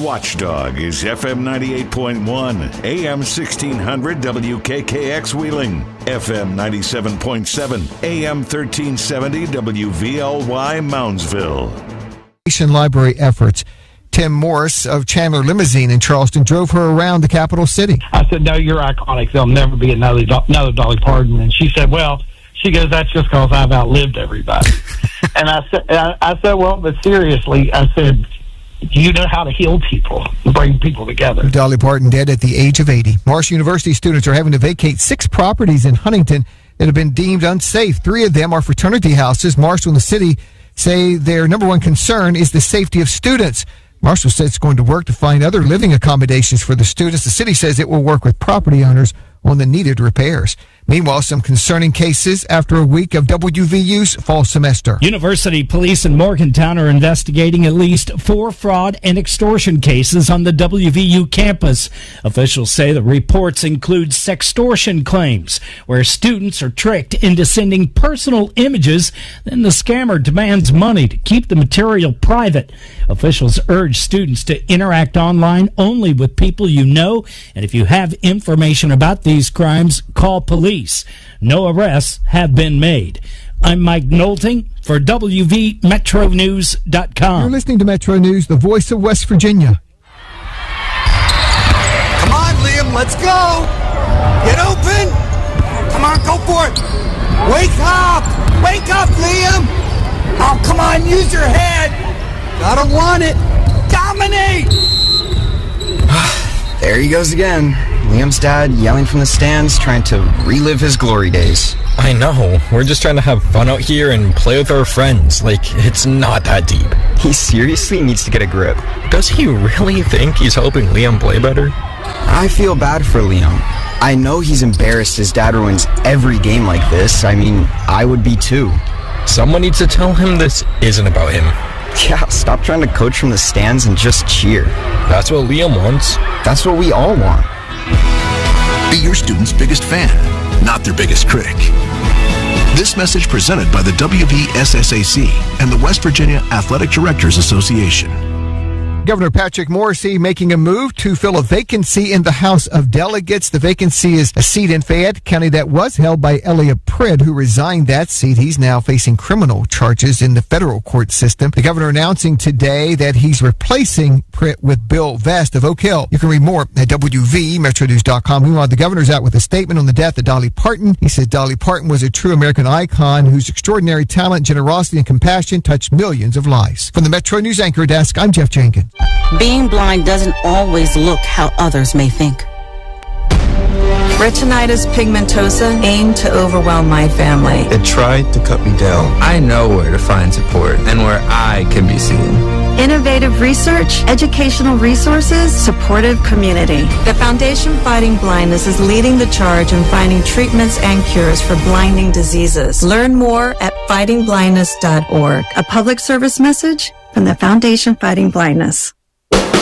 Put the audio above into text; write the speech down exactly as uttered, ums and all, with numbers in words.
watchdog is F M ninety-eight point one, A M sixteen hundred W K K X Wheeling, F M ninety-seven point seven, A M thirteen seventy W V L Y Moundsville. Library efforts. Tim Morris of Chandler Limousine in Charleston drove her around the capital city. I said, no, you're iconic. There'll never be another, another Dolly Parton. And she said, well, she goes, that's just because I've outlived everybody. And I said, I, I said, well, but seriously, I said, you know how to heal people, bring people together. Dolly Parton dead at the age of eighty. Marshall University students are having to vacate six properties in Huntington that have been deemed unsafe. Three of them are fraternity houses. Marshall and the city say their number one concern is the safety of students. Marshall says it's going to work to find other living accommodations for the students. The city says it will work with property owners on the needed repairs. Meanwhile, some concerning cases after a week of W V U's fall semester. University police in Morgantown are investigating at least four fraud and extortion cases on the W V U campus. Officials say the reports include sextortion claims, where students are tricked into sending personal images, then the scammer demands money to keep the material private. Officials urge students to interact online only with people you know, and if you have information about these crimes, call police. No arrests have been made. I'm Mike Knowlton for W V Metro News dot com. You're listening to Metro News, the voice of West Virginia. Come on, Liam, let's go. Get open. Come on, go for it. Wake up. Wake up, Liam. Oh, come on, use your head. Gotta want it. Dominate. There he goes again. Liam's dad yelling from the stands, trying to relive his glory days. I know. We're just trying to have fun out here and play with our friends. Like, it's not that deep. He seriously needs to get a grip. Does he really think he's helping Liam play better? I feel bad for Liam. I know he's embarrassed his dad ruins every game like this. I mean, I would be too. Someone needs to tell him this isn't about him. Yeah, stop trying to coach from the stands and just cheer. That's what Liam wants. That's what we all want. Be your student's biggest fan, not their biggest critic. This message presented by the W V S S A C and the West Virginia Athletic Directors Association. Governor Patrick Morrisey making a move to fill a vacancy in the House of Delegates. The vacancy is a seat in Fayette County that was held by Elliot Pritt, who resigned that seat. He's now facing criminal charges in the federal court system. The governor announcing today that he's replacing Pritt with Bill Vest of Oak Hill. You can read more at W V Metro News dot com. Meanwhile, the governor's out with a statement on the death of Dolly Parton. He says Dolly Parton was a true American icon whose extraordinary talent, generosity, and compassion touched millions of lives. From the Metro News Anchor Desk, I'm Jeff Jenkins. Being blind doesn't always look how others may think. Retinitis pigmentosa aimed to overwhelm my family. It tried to cut me down. I know where to find support and where I can be seen. Innovative research, educational resources, supportive community. The Foundation Fighting Blindness is leading the charge in finding treatments and cures for blinding diseases. Learn more at fighting blindness dot org. A public service message from the Foundation Fighting Blindness.